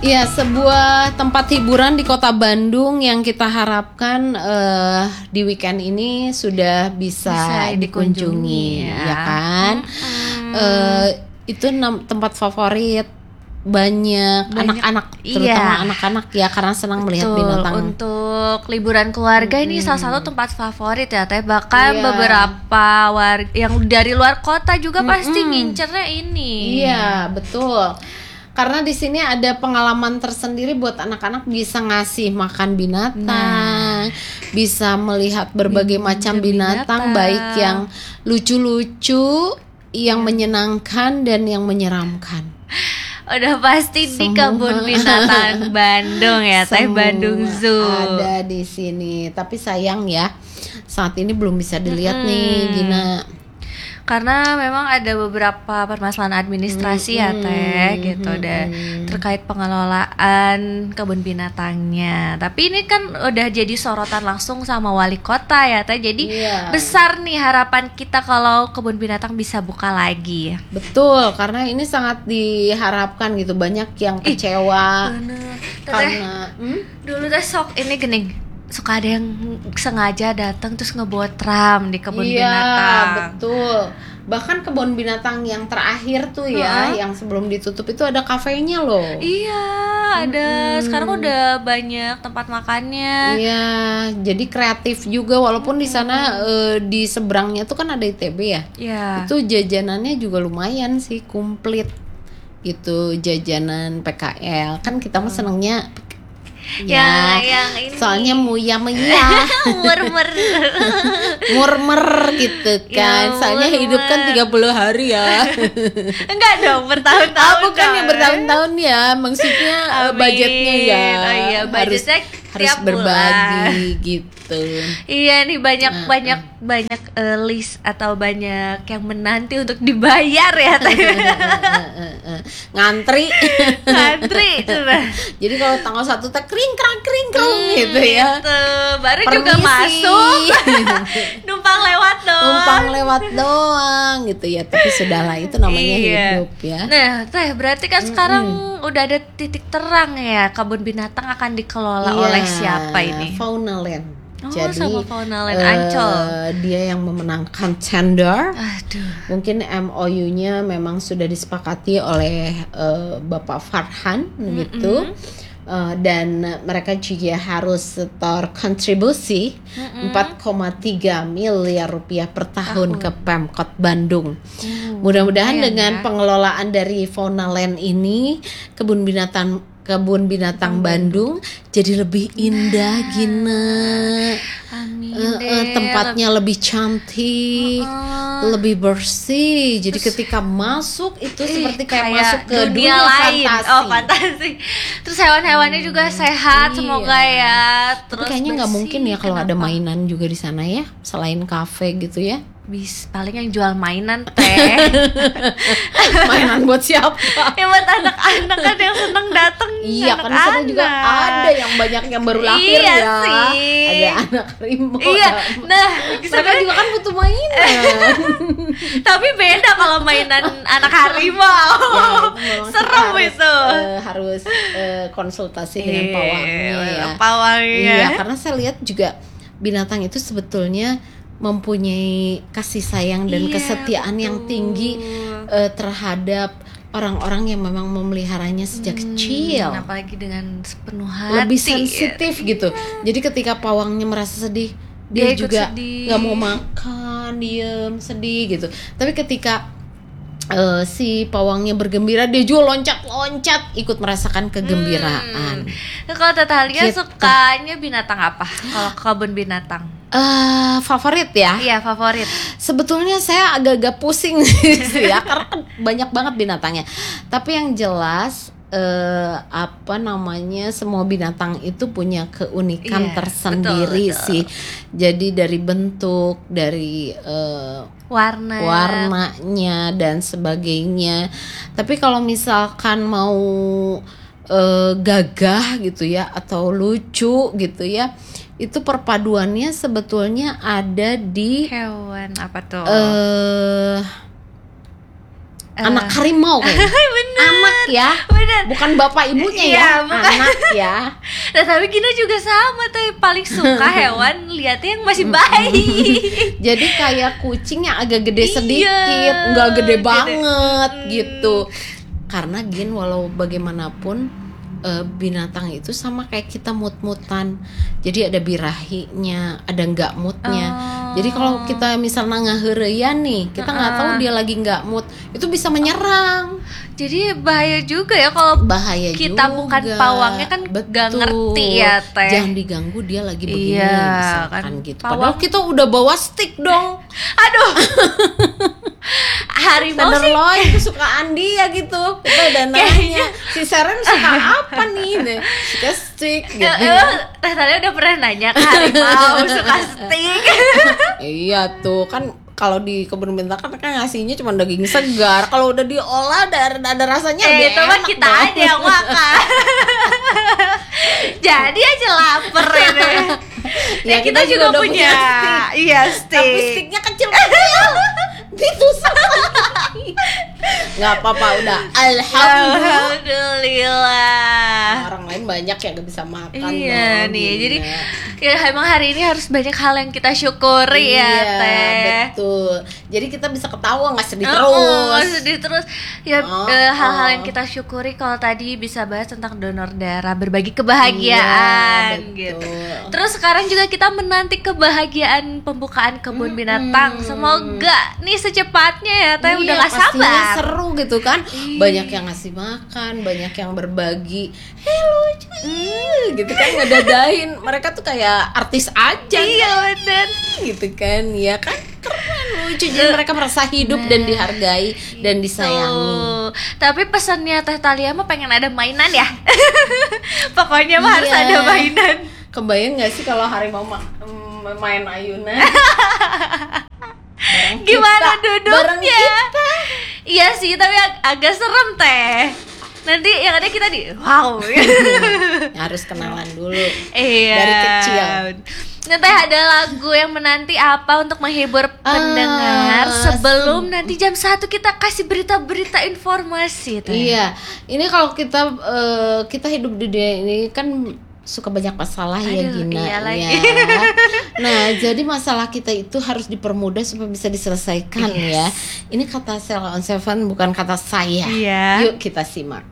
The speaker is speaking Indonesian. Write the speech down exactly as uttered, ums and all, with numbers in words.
Ya, sebuah tempat hiburan di kota Bandung yang kita harapkan uh, di weekend ini sudah bisa, bisa dikunjungi, ya, ya kan? Hmm. Uh, itu nam- tempat favorit banyak, banyak anak-anak, terutama iya. anak-anak ya, karena senang melihat Betul, binatang. Untuk liburan keluarga hmm. ini salah satu tempat favorit ya Teh. Bahkan iya. beberapa warga yang dari luar kota juga hmm. pasti ngincernya ini. Iya, betul. Karena di sini ada pengalaman tersendiri buat anak-anak, bisa ngasih makan binatang, nah, bisa melihat berbagai hmm, macam binatang, binatang, baik yang lucu-lucu, yang hmm. menyenangkan dan yang menyeramkan. Udah pasti semua. Di kebun binatang Bandung ya, Teh, Bandung Zoo. Ada di sini, tapi sayang ya, saat ini belum bisa dilihat hmm. nih, Gina. Karena memang ada beberapa permasalahan administrasi hmm, ya Teh gitu hmm, dan hmm. terkait pengelolaan kebun binatangnya. Tapi ini kan udah jadi sorotan langsung sama wali kota ya Teh. Jadi yeah. besar nih harapan kita kalau kebun binatang bisa buka lagi. Betul, karena ini sangat diharapkan gitu. Banyak yang kecewa. Bener. Karena hmm? dulu Teh sok ini gini, suka ada yang sengaja datang terus ngebawa tram di kebun iya, binatang. Iya, betul. Bahkan kebun binatang yang terakhir tuh ya, uh-huh. yang sebelum ditutup itu ada kafenya loh. Iya, ada. Hmm. Sekarang udah banyak tempat makannya. Iya, jadi kreatif juga walaupun hmm. di sana uh, di seberangnya tuh kan ada I T B ya. Iya. Itu jajanannya juga lumayan sih, komplit. Gitu, jajanan P K L. Kan kita mah senengnya ya, yang, yang ini. Soalnya muya muya murmer murmer gitu kan ya, soalnya murmer. Hidup kan tiga puluh hari ya. Enggak dong, bertahun-tahun. Oh, bukan yang bertahun-tahun ya, maksudnya Amin. budgetnya ya oh, iya, budgetnya harus, harus berbagi gitu. Iya nih, banyak nah, banyak uh. banyak uh, list atau banyak yang menanti untuk dibayar ya Teh. Ngantri ngantri coba. Jadi kalau tanggal satu teh kring krang kring krung hmm, gitu ya gitu. Baru Permisi. Juga masuk numpang lewat doang numpang lewat doang gitu ya, tapi sudahlah, itu namanya iya. hidup ya. Nah Teh, berarti kan mm-hmm. sekarang udah ada titik terang ya, kebun binatang akan dikelola yeah. oleh siapa ini? Faunaland. Oh, Jadi sama Faunaland uh, Ancol. Dia yang memenangkan tender. Aduh. Mungkin M O U-nya memang sudah disepakati oleh uh, Bapak Farhan mm-hmm. gitu. Uh, dan mereka juga harus setor kontribusi mm-hmm. empat koma tiga miliar rupiah per tahun, tahun. ke Pemkot Bandung. Uh, Mudah-mudahan dengan ya. pengelolaan dari Faunaland ini, kebun binatang Kebun Binatang hmm. Bandung jadi lebih indah, nah. Gina. Amin. Uh, uh, tempatnya lebih cantik, uh, uh. lebih bersih. Jadi terus, ketika masuk itu ih, seperti kayak, kayak masuk ke dunia, dunia lain. Fantasi. Oh, fantasi. Terus hewan-hewannya hmm. juga sehat, iya. semoga ya. Terus tapi kayaknya nggak mungkin ya kalau ada mainan juga di sana ya, selain kafe gitu ya. Bis paling yang jual mainan Teh. Mainan buat siapa? Ya buat anak-anak kan yang seneng dateng. Iya, kan di sana juga ada yang banyak yang baru lahir iya ya. Sih. Ada anak harimau. Iya. Nah, mereka juga kan butuh mainan. Tapi beda kalau mainan anak harimau. Ya, serem harus, itu. Uh, harus uh, konsultasi dengan Eee, pawangnya ya. Pawangnya. Iya, karena saya lihat juga binatang itu sebetulnya mempunyai kasih sayang dan iya, kesetiaan betul. yang tinggi uh, terhadap orang-orang yang memang memeliharanya sejak hmm, kecil. Apalagi dengan sepenuh hati. Lebih sensitif ya. gitu. Jadi ketika pawangnya merasa sedih, dia, dia juga nggak mau makan, diem, sedih gitu. Tapi ketika uh, si pawangnya bergembira, dia juga loncat-loncat ikut merasakan kegembiraan. Hmm. Kalau Teh Thalia gitu. Sukanya binatang apa? Kalau kebun binatang? Uh, favorit ya? Iya, favorit. Sebetulnya saya agak-agak pusing sih ya, karena kan banyak banget binatangnya. Tapi yang jelas uh, apa namanya, semua binatang itu punya keunikan yeah, tersendiri betul, betul. sih. Jadi dari bentuk, dari uh, warna, warnanya dan sebagainya. Tapi kalau misalkan mau uh, gagah gitu ya, atau lucu gitu ya, itu perpaduannya sebetulnya ada di hewan apa tuh? Uh, anak harimau kan? Anak ya, Bener. bukan bapak ibunya Iya, ya, bukan. anak ya. Nah tapi Gina juga sama tuh, paling suka hewan lihatnya yang masih bayi. Jadi kayak kucing yang agak gede Iya, sedikit, nggak gede gede. banget Mm. gitu. Karena Gin walau bagaimanapun eh, binatang itu sama kayak kita mut-mutan. Jadi ada birahinya, ada nggak moodnya. Oh. Jadi kalau kita misalnya ngaheureyan nih, kita nggak tahu dia lagi nggak mood, itu bisa menyerang. Jadi bahaya juga ya kalau Bahaya kita juga. bukan pawangnya kan nggak ngerti ya Teh. Jangan diganggu, dia lagi begini Iya, misalkan kan gitu. pawang- Padahal kita udah bawa stick dong. Aduh. Harimau sih Tenderloin kesukaan dia gitu. Kita udah nanya si Seren suka apa nih? Nih, suka stick gitu. Eh, eh, Teh Talia udah pernah nanya ke harimau suka stick. Iya tuh kan kalau di kebun binatang kan, kan ngasihnya cuma daging segar. Kalau udah diolah ada ada rasanya Eh, lebih itu mah enak kita dong. aja yang makan. Jadi aja lapar ini. Ya, Ya, kita, kita juga juga, udah punya, punya stick. iya Tapi stick. sticknya kecil-kecil. Ditusuk. Nggak apa-apa udah. Alhamdulillah. Alhamdulillah. Orang lain banyak yang gak bisa makan. Iya dong, nih, Gina. jadi ya, emang hari ini harus banyak hal yang kita syukuri ya Iya, Teh. betul. Jadi kita bisa ketawa nggak sedih Oh, terus. sedih terus. Ya Oh, eh, hal-hal oh. yang kita syukuri kalau tadi bisa bahas tentang donor darah, berbagi kebahagiaan Iya, gitu. betul. Terus sekarang juga kita menanti kebahagiaan pembukaan kebun binatang. Semoga nih secepatnya ya Teh, udah Iya, gak pastinya sabar. seru gitu kan. Iya. Banyak yang ngasih makan, banyak yang berbagi. Hei lucu gitu kan, ngedadahin. Mereka tuh kayak artis aja. Iya bener. Gitu kan. Ya kan keren, lucu. Jadi mereka merasa hidup dan dihargai dan disayangi. Tuh. Tapi pesannya Teh Talia mah pengen ada mainan ya. Pokoknya mah harus Iya. ada mainan. Kebayang gak sih kalau harimau ma- mm, main ayunan? Bareng Gimana kita, bareng duduknya? kita. Iya sih, tapi ag- agak serem Teh. Nanti yang ada kita di wow. Harus kenalan dulu. Iya. Dari kecil. Nanti ada lagu yang menanti apa untuk menghibur pendengar Ah, sebelum nanti jam satu kita kasih berita-berita informasi Teh. Iya, ini kalau kita eh, kita hidup di dunia ini kan suka banyak masalah ya Aduh, Gina iya lagi. ya. Nah, jadi masalah kita itu harus dipermudah supaya bisa diselesaikan Yes. ya. Ini kata Sheila on Seven bukan kata saya. Iya. Yuk kita simak.